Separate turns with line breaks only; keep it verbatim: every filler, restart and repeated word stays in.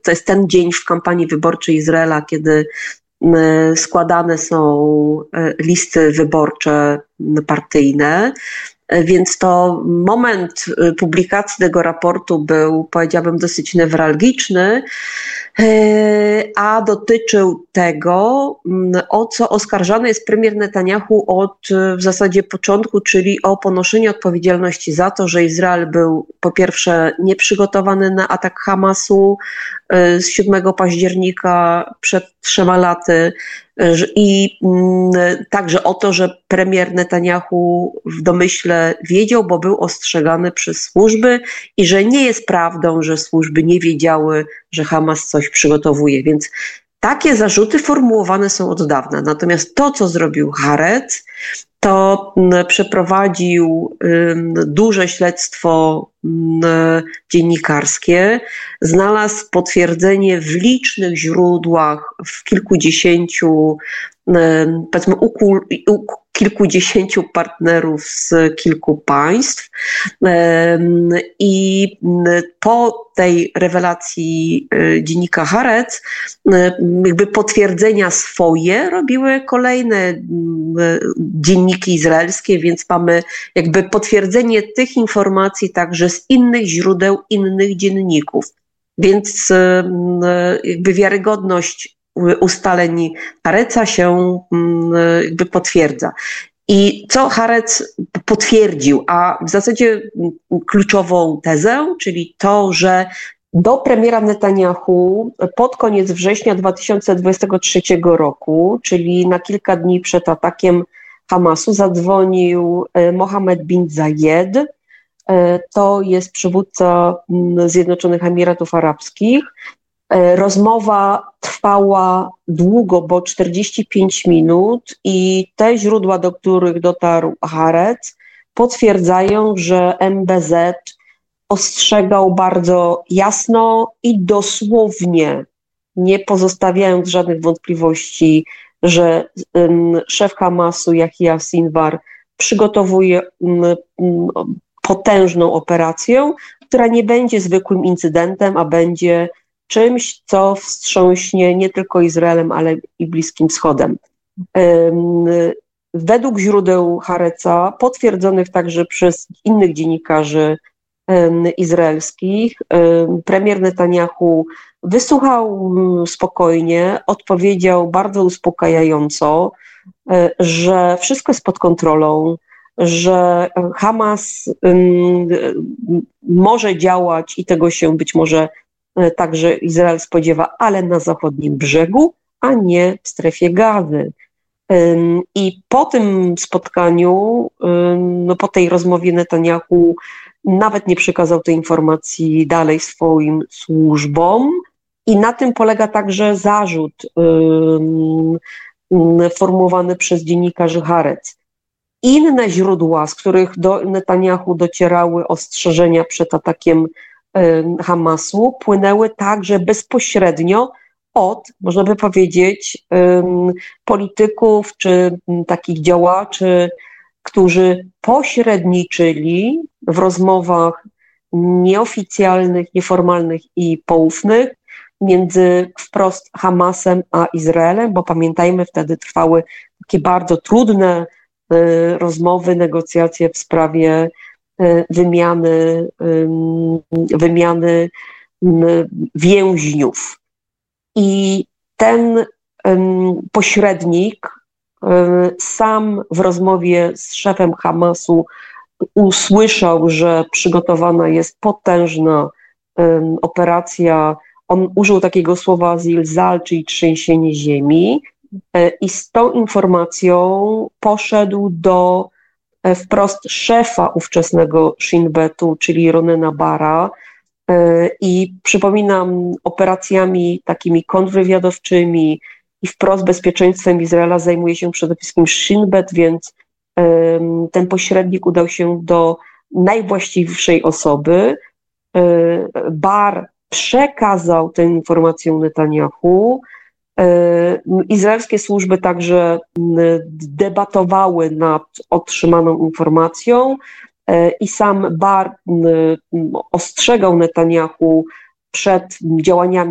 to jest ten dzień w kampanii wyborczej Izraela, kiedy składane są listy wyborcze partyjne, więc to moment publikacji tego raportu był, powiedziałabym, dosyć newralgiczny, a dotyczył tego, o co oskarżany jest premier Netanyahu od w zasadzie początku, czyli o ponoszenie odpowiedzialności za to, że Izrael był po pierwsze nieprzygotowany na atak Hamasu z siódmego października przed trzema laty i także o to, że premier Netanyahu w domyśle wiedział, bo był ostrzegany przez służby i że nie jest prawdą, że służby nie wiedziały, że Hamas coś przygotowuje. Więc takie zarzuty formułowane są od dawna. Natomiast to, co zrobił Haaretz, to przeprowadził duże śledztwo dziennikarskie, znalazł potwierdzenie w licznych źródłach, w kilkudziesięciu, powiedzmy u, u kilkudziesięciu partnerów z kilku państw i po tej rewelacji dziennika Haaretz jakby potwierdzenia swoje robiły kolejne dzienniki izraelskie, więc mamy jakby potwierdzenie tych informacji także z innych źródeł, innych dzienników. Więc jakby wiarygodność ustaleń Haaretza się jakby potwierdza. I co Haaretz potwierdził, a w zasadzie kluczową tezę, czyli to, że do premiera Netanyahu pod koniec września dwa tysiące dwudziestego trzeciego roku, czyli na kilka dni przed atakiem Hamasu, zadzwonił Mohammed bin Zayed. To jest przywódca Zjednoczonych Emiratów Arabskich. Rozmowa trwała długo, bo czterdzieści pięć minut i te źródła, do których dotarł Haaretz, potwierdzają, że M B Z ostrzegał bardzo jasno i dosłownie, nie pozostawiając żadnych wątpliwości, że um, szef Hamasu, Yahya Sinwar, przygotowuje um, um, potężną operację, która nie będzie zwykłym incydentem, a będzie czymś, co wstrząśnie nie tylko Izraelem, ale i Bliskim Wschodem. Według źródeł Haaretza, potwierdzonych także przez innych dziennikarzy izraelskich, premier Netanyahu wysłuchał spokojnie, odpowiedział bardzo uspokajająco, że wszystko jest pod kontrolą, że Hamas może działać i tego się być może także Izrael spodziewa, ale na zachodnim brzegu, a nie w strefie Gazy. I po tym spotkaniu, no po tej rozmowie Netanyahu nawet nie przekazał tej informacji dalej swoim służbom i na tym polega także zarzut formułowany przez dziennikarzy Haaretz. Inne źródła, z których do Netanyahu docierały ostrzeżenia przed atakiem Hamasu, płynęły także bezpośrednio od, można by powiedzieć, polityków czy takich działaczy, którzy pośredniczyli w rozmowach nieoficjalnych, nieformalnych i poufnych między wprost Hamasem a Izraelem, bo pamiętajmy, wtedy trwały takie bardzo trudne rozmowy, negocjacje w sprawie wymiany, wymiany więźniów. I ten pośrednik sam w rozmowie z szefem Hamasu usłyszał, że przygotowana jest potężna operacja. On użył takiego słowa zilzal, czyli trzęsienie ziemi, i z tą informacją poszedł do wprost szefa ówczesnego Shin Betu, czyli Ronena Bara, i przypominam, operacjami takimi kontrwywiadowczymi i wprost bezpieczeństwem Izraela zajmuje się przede wszystkim Shin Bet, więc ten pośrednik udał się do najwłaściwszej osoby. Bar przekazał tę informację Netanyahu. Izraelskie służby także debatowały nad otrzymaną informacją i sam Bar ostrzegał Netanyahu przed działaniami